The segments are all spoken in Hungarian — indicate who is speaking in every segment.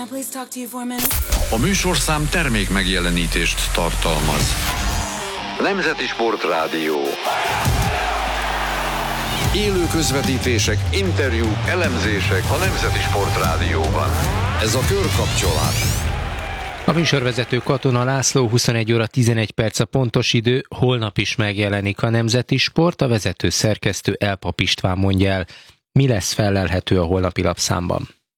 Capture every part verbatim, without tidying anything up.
Speaker 1: A műsorszám termék megjelenítést tartalmaz. Nemzeti Sportrádió. Élő közvetítések, interjúk, elemzések a Nemzeti Sportrádióban. Ez a körkapcsolás.
Speaker 2: A műsorvezető Katona László, huszonegy óra tizenegy perc a pontos idő, holnap is megjelenik a Nemzeti Sport, a vezető szerkesztő Elpap István mondja el, mi lesz fellelhető a holnapi lapszámban.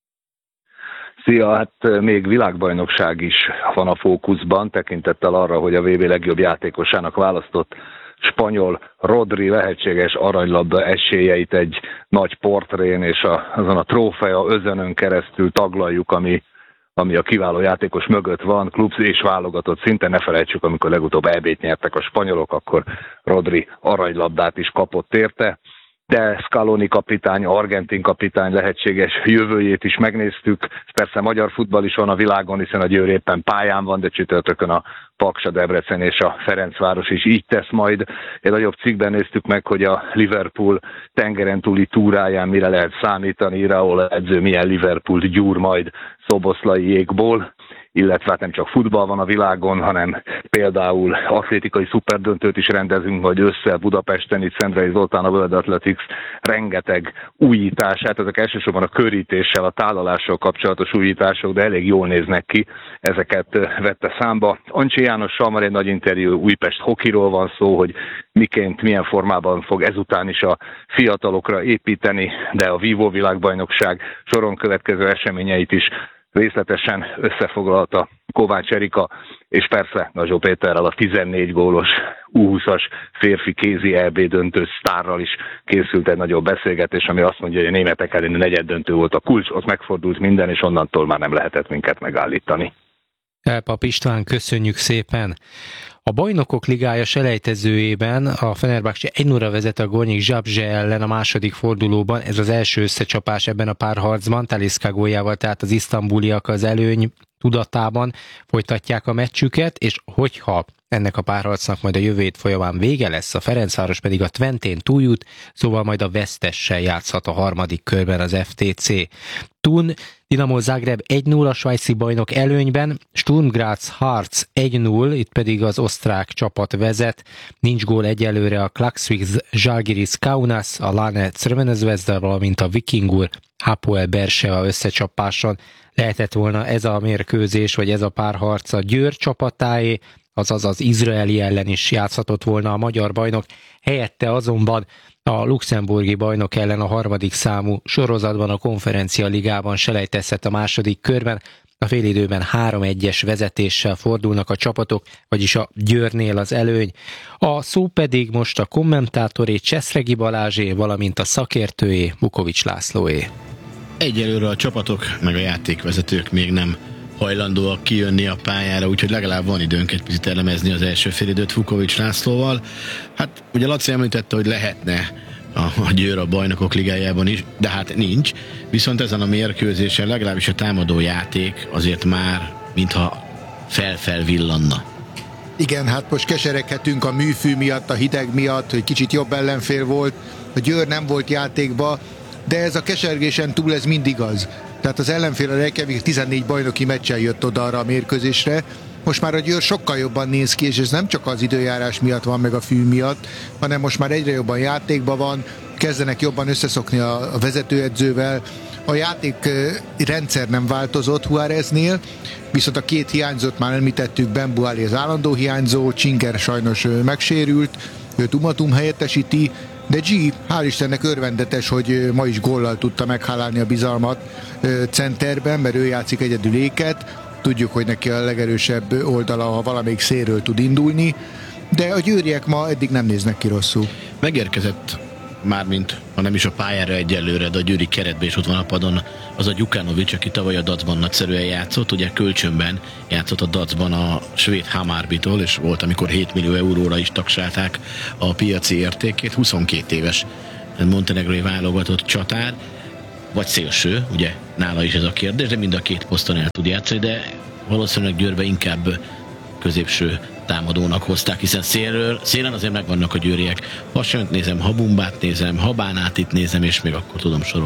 Speaker 3: Szia, hát még világbajnokság is van a fókuszban, tekintettel arra, hogy a vé bé legjobb játékosának választott spanyol Rodri lehetséges aranylabda esélyeit egy nagy portrén és a, azon a trófea özönön keresztül taglaljuk, ami, ami a kiváló játékos mögött van, klubs és válogatott szinten. Ne felejtsük, amikor legutóbb é bét nyertek a spanyolok, akkor Rodri aranylabdát is kapott érte. De Scaloni kapitány, argentin kapitány lehetséges jövőjét is megnéztük. Persze magyar futball is van a világon, hiszen a Győr éppen pályán van, de csütörtökön a Paks, a Debrecen és a Ferencváros is így tesz majd. Egy nagyobb cikkben néztük meg, hogy a Liverpool tengeren túli túráján mire lehet számítani, Iraola edző milyen Liverpoolt gyúr majd szoboszlai jégból, illetve hát nem csak futball van a világon, hanem például atlétikai szuperdöntőt is rendezünk majd össze Budapesten, itt Szendrei Zoltán, a World Athletics, rengeteg újítás, hát ezek elsősorban a körítéssel, a tálalással kapcsolatos újítások, de elég jól néznek ki, ezeket vette számba. Ancsi Jánossal már egy nagy interjú, Újpest hokiról van szó, hogy miként, milyen formában fog ezután is a fiatalokra építeni, de a Vívó világbajnokság soron következő eseményeit is részletesen összefoglalta Kovács Erika, és persze Nagyó Péterrel, a tizennégy gólos U húszas férfi kézi é bé döntő sztárral is készült egy nagyobb beszélgetés, ami azt mondja, hogy a németek elleni negyed döntő volt a kulcs, ott megfordult minden, és onnantól már nem lehetett minket megállítani.
Speaker 2: Elpap István, köszönjük szépen! A Bajnokok Ligája selejtezőjében a Fenerbahce egy nulla vezet a Gornyik Zabrze ellen a második fordulóban. Ez az első összecsapás ebben a párharcban. Talisca góljával, tehát az isztambuliak az előny tudatában folytatják a meccsüket, és hogyha ennek a párharcnak majd a jövő hét folyamán vége lesz, a Ferencváros pedig a Twentén túljut, szóval majd a vesztessel játszhat a harmadik körben az ef té cé. Thun Dinamo Zagreb egy nulla svájci bajnok előnyben, Sturm Graz Harc egy null, itt pedig az osztrák csapat vezet, nincs gól egyelőre a Klaksvik Žalgiris Kaunas, a Lane Crvena Zvezda, valamint a Vikingur Hapoel Beersheva összecsapáson. Lehetett volna ez a mérkőzés, vagy ez a párharc a Győr csapatáé, azaz az izraeli ellen is játszhatott volna a magyar bajnok, helyette azonban a luxemburgi bajnok ellen a harmadik számú sorozatban a Konferencia Ligában selejtezhet a második körben. A félidőben három egyes vezetéssel fordulnak a csapatok, vagyis a Győrnél az előny. A szó pedig most a kommentátoré Cseszregi Balázsé, valamint a szakértőjé Vukovics Lászlóé.
Speaker 4: Egyelőre a csapatok meg a játékvezetők még nem hajlandóak kijönni a pályára, úgyhogy legalább van időnk egy picit elemezni az első félidőt Vukovics Lászlóval. Hát ugye Laci említette, hogy lehetne a, a Győr a Bajnokok Ligájában is, de hát nincs. Viszont ezen a mérkőzésen legalábbis a támadó játék azért már mintha fel-fel villanna.
Speaker 5: Igen, hát most kesereghetünk a műfű miatt, a hideg miatt, hogy kicsit jobb ellenfél volt, a Győr nem volt játékba, de ez a kesergésen túl ez mindig az. Tehát az ellenfél a Reykjavik tizennégy bajnoki meccsen jött oda arra a mérkőzésre. Most már a Győr sokkal jobban néz ki, és ez nem csak az időjárás miatt van, meg a fű miatt, hanem most már egyre jobban játékban van, kezdenek jobban összeszokni a, a vezetőedzővel. A játék rendszer nem változott Juáreznél, viszont a két hiányzót már említettük, Ben Buali az állandó hiányzó, Csinger sajnos megsérült, őt Umatum helyettesíti, de G, hál' Istennek örvendetes, hogy ma is góllal tudta meghálálni a bizalmat centerben, mert ő játszik egyedül éket. Tudjuk, hogy neki a legerősebb oldala, ha valamelyik szélről tud indulni, de a győriek ma eddig nem néznek ki rosszul.
Speaker 4: Megérkezett mármint, ha nem is a pályára egyelőre, de a győri keretben is ott van a padon az a Gyukanovics, aki tavaly a Dacban nagyszerűen játszott, ugye kölcsönben játszott a Dacban a svéd Hammarbitól, és volt, amikor hét millió euróra is tagsálták a piaci értékét, huszonkét éves montenegrói válogatott csatár, vagy szélső, ugye nála is ez a kérdés, de mind a két poszton el tud játszani, de valószínűleg Győrbe inkább középső támadónak hozták, hiszen szélről, szélen azért megvannak a győriek. Hasonlót nézem, Habumbát nézem, Habánátit nézem, és még akkor tudom sorolni.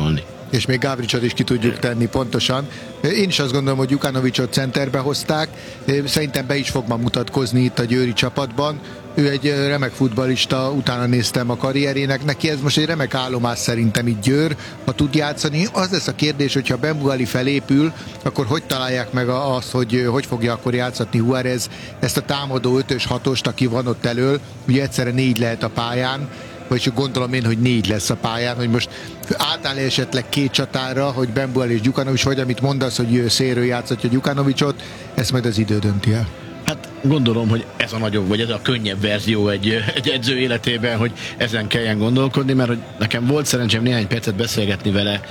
Speaker 5: és még Gavricot is ki tudjuk tenni pontosan. Én is azt gondolom, hogy Jukanovicsot centerbe hozták, szerintem be is fog ma mutatkozni itt a győri csapatban. Ő egy remek futballista, utána néztem a karrierének, neki ez most egy remek állomás szerintem itt Győr, ha tud játszani. Az lesz a kérdés, hogyha Benbuali felépül, akkor hogy találják meg azt, hogy hogy fogja akkor játszatni Juárez ezt a támadó ötös hatost, aki van ott elől, ugye egyszerre négy lehet a pályán, vagy gondolom én, hogy négy lesz a pályán, hogy most átáll esetleg két csatára, hogy Benbuali és Gyukanovics, vagy amit mondasz, hogy szélről játszatja Gyukanovicsot, ezt majd az idő dönti el.
Speaker 4: Hát gondolom, hogy ez a nagyobb, vagy ez a könnyebb verzió egy, egy edző életében, hogy ezen kelljen gondolkodni, mert hogy nekem volt szerencsém néhány percet beszélgetni vele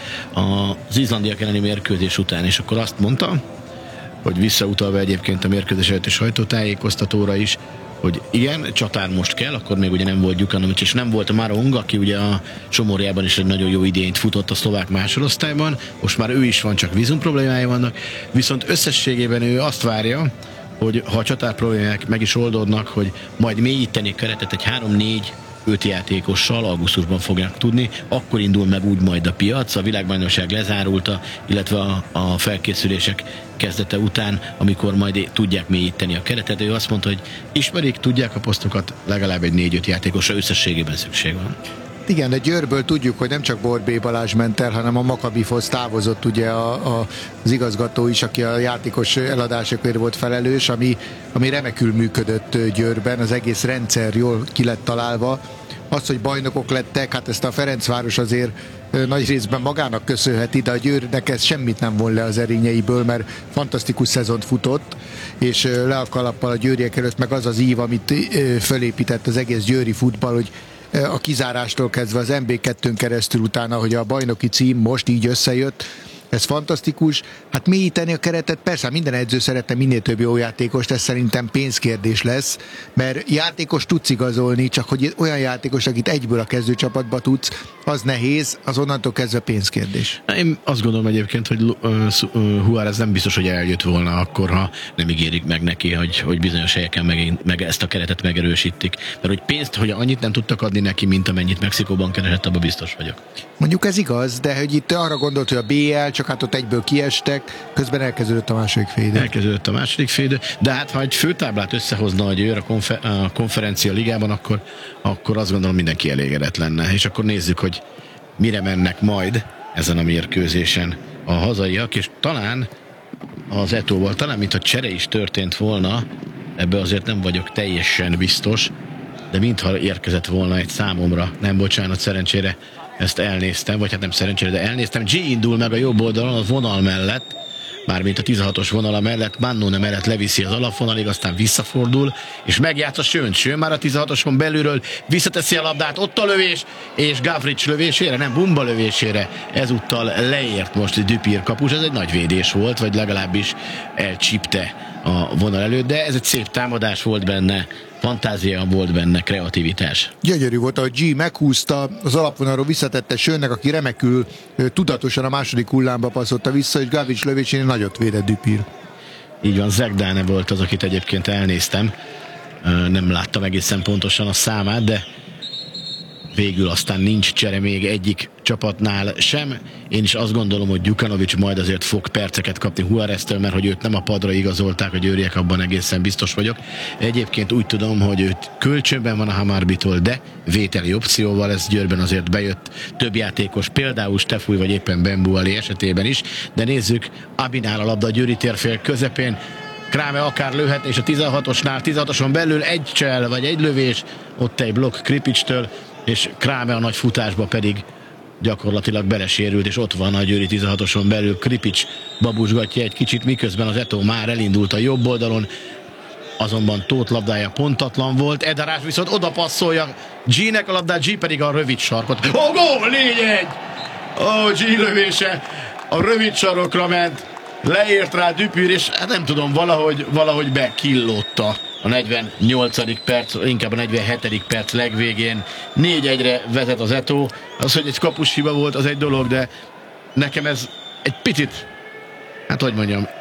Speaker 4: az izlandiak elleni mérkőzés után, és akkor azt mondta, hogy visszautalva egyébként a mérkőzés előtti sajtótájékoztatóra is, hogy igen, csatár most kell, akkor még ugye nem volt Gyukanovics, és nem volt Marong, aki ugye a Somorjában is egy nagyon jó idényt futott a szlovák másodosztályban, most már ő is van, csak vízum problémája vannak, viszont összességében ő azt várja, hogy ha a csatár problémák meg is oldódnak, hogy majd mélyíteni keretet egy három négy öt játékossal augusztusban fogják tudni, akkor indul meg úgy majd a piac, a világbajnokság lezárulta, illetve a, a felkészülések kezdete után, amikor majd tudják mélyíteni a keretet. Ő azt mondta, hogy ismerik, tudják a posztokat, legalább egy négy öt játékosra összességében szükség van.
Speaker 5: Igen, de Győrből tudjuk, hogy nem csak Borbély Balázs ment el, hanem a Makabihoz távozott ugye a, a, az igazgató is, aki a játékos eladásokért volt felelős, ami, ami remekül működött Győrben, az egész rendszer jól ki lett találva. Az, hogy bajnokok lettek, hát ezt a Ferencváros azért nagy részben magának köszönheti, de a Győrnek ez semmit nem von le az erényeiből, mert fantasztikus szezont futott, és le a kalappal a győriek előtt, meg az az ív, amit fölépített az egész győri futball, hogy a kizárástól kezdve az em bé kettőn keresztül utána, hogy a bajnoki cím most így összejött, ez fantasztikus. Hát mélyíteni a keretet, persze minden edző szeretne minél több jó játékost, ez szerintem pénzkérdés lesz, mert játékos tudsz igazolni, csak hogy olyan játékos, akit egyből a kezdőcsapatba tudsz, az nehéz, az onnantól kezdve pénzkérdés.
Speaker 4: Én azt gondolom egyébként, hogy Juárez nem biztos, hogy eljött volna akkor, ha nem ígérik meg neki, hogy, hogy bizonyos helyeken meg, meg ezt a keretet megerősítik. Mert hogy pénzt, hogy annyit nem tudtak adni neki, mint amennyit Mexikóban keresett, abban biztos vagyok.
Speaker 5: Mondjuk ez igaz, de hogy itt arra gondolt, hogy a bé el, csak hát ott egyből kiestek, közben elkezdődött a második félidő.
Speaker 4: Elkezdődött a második félidő, de hát ha egy főtáblát összehozna a Győr a, konfer- a konferencia ligában, akkor, akkor azt gondolom mindenki elégedett lenne. És akkor nézzük, hogy mire mennek majd ezen a mérkőzésen a hazaiak, és talán az Etóval, talán mintha csere is történt volna, ebbe azért nem vagyok teljesen biztos, de mintha érkezett volna egy számomra, nem bocsánat, szerencsére ezt elnéztem, vagy hát nem szerencsére, de elnéztem. G indul meg a jobb oldalon a vonal mellett, mármint a tizenhatos vonala mellett, Mannone mellett leviszi az alapvonalig, aztán visszafordul, és megjátsz a Sönt. Sön már a tizenhatoson belülről visszateszi a labdát, ott a lövés, és Gavrics lövésére, nem Bumba lövésére, ezúttal leért most Dupír kapus, ez egy nagy védés volt, vagy legalábbis elcsípte a vonal előtt, de ez egy szép támadás volt benne, fantázia volt benne, kreativitás.
Speaker 5: Gyönyörű volt, ahogy G meghúzta, az alapvonalról visszatette Sönnek, aki remekül tudatosan a második hullámba passzotta vissza, és Gavrics lövésén nagyot védett Dupír.
Speaker 4: Így van, Zegdáne volt az, akit egyébként elnéztem. Nem láttam egészen pontosan a számát, de végül aztán nincs csere még egyik csapatnál sem. Én is azt gondolom, hogy Gyukanovics majd azért fog perceket kapni Juáreztől, mert hogy őt nem a padra igazolták a győriek, abban egészen biztos vagyok. Egyébként úgy tudom, hogy őt kölcsönben van a Hammarbitól, de vételi opcióval, ez Győrben azért bejött több játékos, például Stefúj vagy éppen Benbuali esetében is, de nézzük, Abinál a labda a győri térfél közepén, Kráme akár lőhet, és a tizenhatosnál, tizenhatoson belül egy csel, vagy egy lövés, ott egy blokk Kripicstől, és Kráme a nagy futásba pedig gyakorlatilag belesérült, és ott van a győri tizenhatoson belül. Kripics babusgatja egy kicsit, miközben az Etó már elindult a jobb oldalon, azonban Tóth labdája pontatlan volt, Edarás viszont oda passzolja G-nek a labdát, G pedig a rövid sarkot. Ó, oh, gól, négy egy! Ó, oh, G lövése a rövid sarokra ment, leért rá Dupír, és hát nem tudom, valahogy, valahogy bekillódta a negyvennyolcadik perc, inkább a negyvenhetedik perc legvégén. négy egyre vezet az Etó. Az, hogy egy kapus hiba volt, az egy dolog, de nekem ez egy picit, hát hogy mondjam,